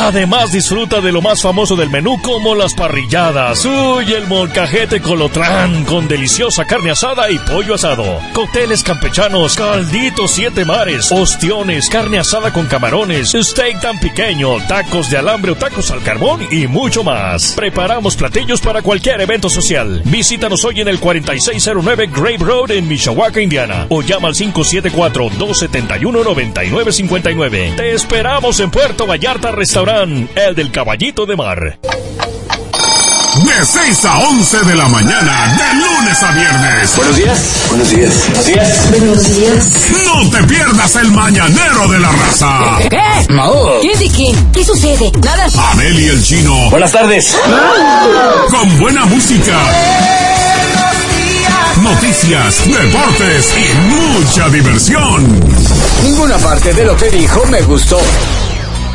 Además, disfruta de lo más famoso del menú, como las parrilladas. Uy, el molcajete Colotlán, con deliciosa carne asada y pollo asado. Cócteles campechanos, calditos 7 mares, ostiones, carne asada con camarones, steak tan pequeño, tacos de alambre o tacos al carbón y mucho más. Preparamos platillos para cualquier evento social. Visítanos hoy en el 4609 Grave Road en Mishawaka, Indiana, o llama al 574-271-9959. Te esperamos en Puerto Vallarta Restaurant, el del Caballito de Mar. De 6 a 11 de la mañana, de lunes a viernes. Buenos días. Buenos días. Buenos días. Buenos días. No te pierdas el Mañanero de la Raza. ¿Qué? ¿Quién de quién? ¿Qué sucede? Nada. Abel y el Chino. Buenas tardes. Con buena música, noticias, deportes y mucha diversión. Ninguna parte de lo que dijo me gustó.